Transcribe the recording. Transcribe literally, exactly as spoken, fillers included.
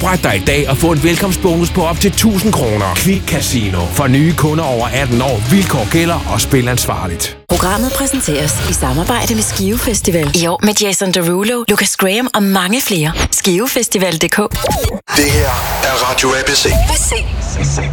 Opret dig i dag og få en velkomstbonus på op til tusind kroner. Kvick Casino. For nye kunder over atten år. Vilkår gælder og spil ansvarligt. Programmet præsenteres i samarbejde med Skive Festival. I år med Jason Derulo, Lucas Graham og mange flere. Skivefestival punktum d k. Det her er Radio A B C.